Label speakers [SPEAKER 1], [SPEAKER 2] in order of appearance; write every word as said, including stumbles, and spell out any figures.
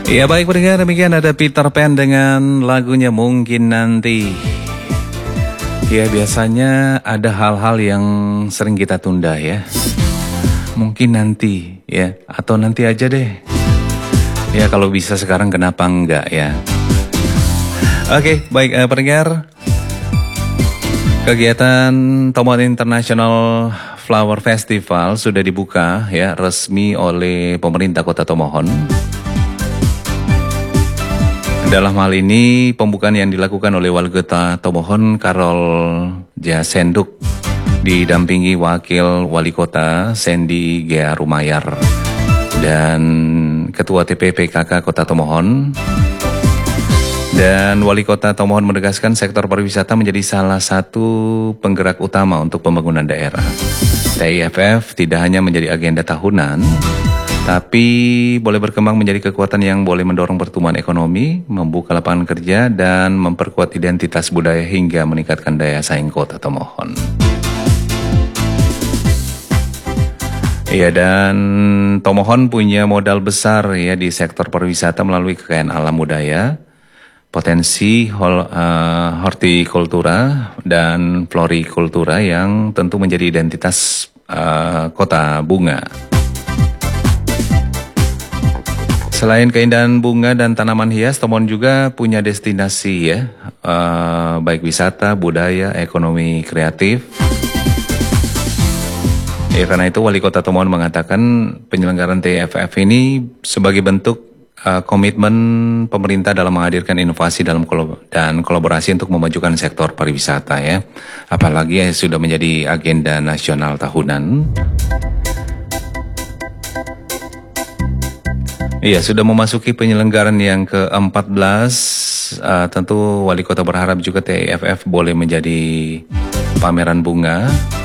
[SPEAKER 1] Ya baik pendengar, demikian ada Peter Pan dengan lagunya Mungkin Nanti. Ya biasanya ada hal-hal yang sering kita tunda ya. Mungkin nanti ya, atau nanti aja deh. Ya kalau bisa sekarang kenapa enggak ya. Oke baik eh, pendengar, kegiatan Tomohon International Flower Festival sudah dibuka ya resmi oleh pemerintah Kota Tomohon. Dalam hal ini pembukaan yang dilakukan oleh Wali Kota Tomohon Karol Jasenduk didampingi Wakil Wali Kota Sandy Gea Rumayar dan Ketua T P P K K Kota Tomohon. Dan Wali Kota Tomohon menegaskan sektor pariwisata menjadi salah satu penggerak utama untuk pembangunan daerah. T I F F tidak hanya menjadi agenda tahunan, tapi boleh berkembang menjadi kekuatan yang boleh mendorong pertumbuhan ekonomi, membuka lapangan kerja, dan memperkuat identitas budaya hingga meningkatkan daya saing Kota Tomohon. Iya, dan Tomohon punya modal besar ya di sektor pariwisata melalui kekayaan alam budaya, potensi hol, uh, hortikultura dan florikultura yang tentu menjadi identitas uh, kota bunga. Selain keindahan bunga dan tanaman hias, Tomohon juga punya destinasi ya, uh, baik wisata, budaya, ekonomi kreatif. Ya karena itu Wali Kota Tomohon mengatakan penyelenggaraan T I F F ini sebagai bentuk uh, komitmen pemerintah dalam menghadirkan inovasi dalam kolab dan kolaborasi untuk memajukan sektor pariwisata ya. Apalagi ya, sudah menjadi agenda nasional tahunan. Iya, sudah memasuki penyelenggaraan yang ke empat belas, uh, tentu Wali Kota berharap juga T I F F boleh menjadi pameran bunga